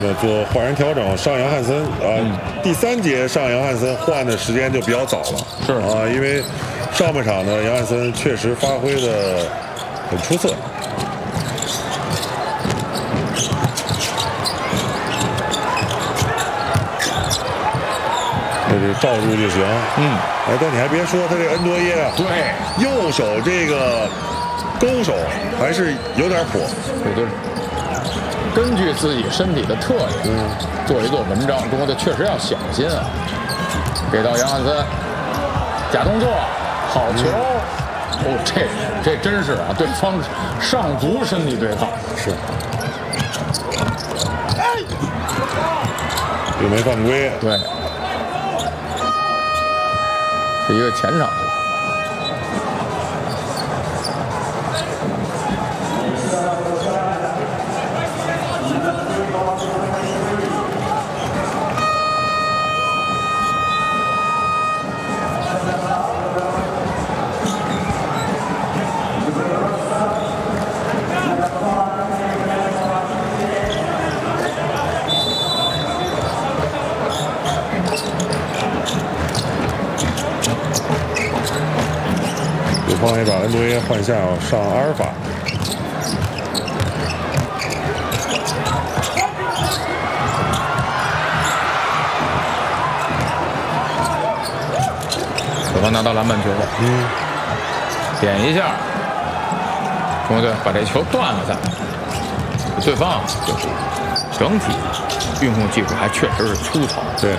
做换人调整，上扬汉森第3节上扬汉森换的时间就比较早了， 是因为上半场呢，杨汉森确实发挥的很出色。这就罩住就行。但你还别说，他这个恩多耶啊， 对， 右手这个勾手还是有点火。 对。根据自己身体的特点，做一做文章，中国队确实要小心啊。给到杨汉森，假动作，好球。这真是啊，对方上足身体对抗是。又没犯规。 对，是一个前场。 对方也把恩多耶换下，上阿尔法。 对方拿到篮板球了，点一下，中国队把这球断了下来。对方就是整体运控技术还确实是粗糙。 对。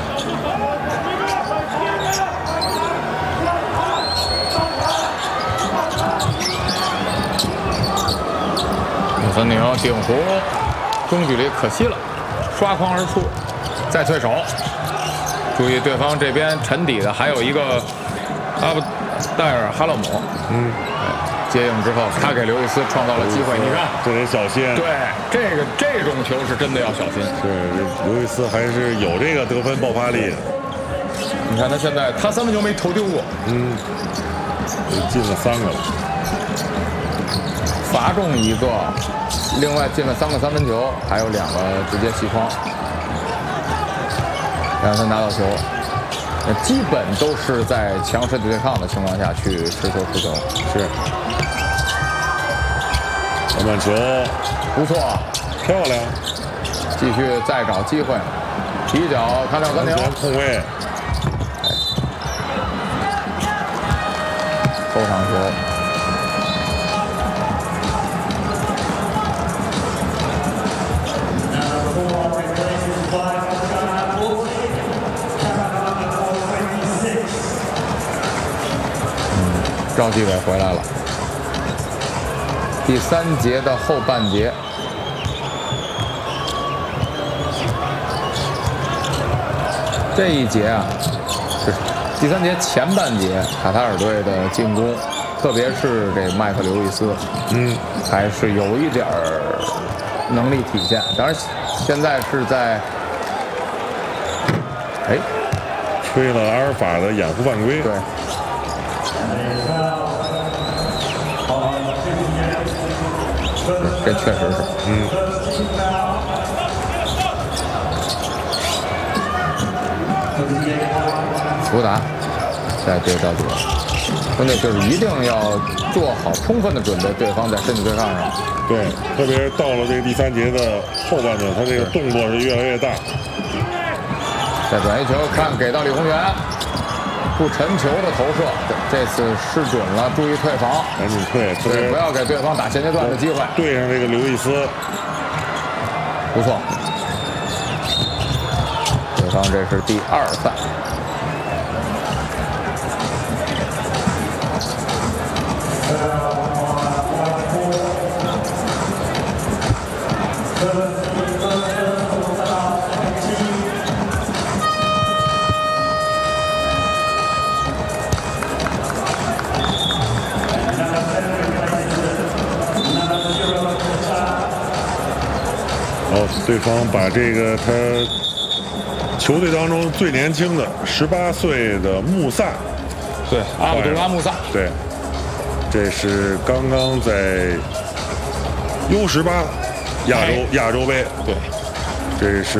孙宁顶弧，中距离可惜了，刷筐而出，再退手。注意对方这边沉底的还有一个阿布戴尔哈勒姆，接应之后他给刘易斯创造了机会，你看这得小心。 对，这种球是真的要小心。 对，刘易斯还是有这个得分爆发力的。 你看他现在他3分球没投丢过， 进了3个了， 罚中1个。另外进了3个3分球，还有2个直接细筐，让他拿到球，基本都是在强身体对抗的情况下去持球出球。 是。篮板球， 不错， 漂亮。 继续再找机会，提脚看到3条， 空位， 后场球。赵继伟回来了。第3节的后半节，这一节啊，是第3节前半节卡塔尔队的进攻，特别是这麦克刘易斯，还是有一点能力体现。当然，现在是在， 吹了阿尔法的掩护犯规。 对。这确实是，福达再对赵继伟，真的就是一定要做好充分的准备，对方在身体对抗上。 对，特别是到了这个第3节的后半段，他这个动作是越来越大。 再转一球，看给到李宏源。不沉球的投射，这次失准了，注意退防， 赶紧退， 对，不要给对方打现阶段的机会。 对上这个刘易斯， 不错，对方这是第2犯。 对方把这个他球队当中最年轻的18岁的穆萨， 对，阿卜杜拉穆萨， 对，这是刚刚在U18亚洲杯， 对， 这是。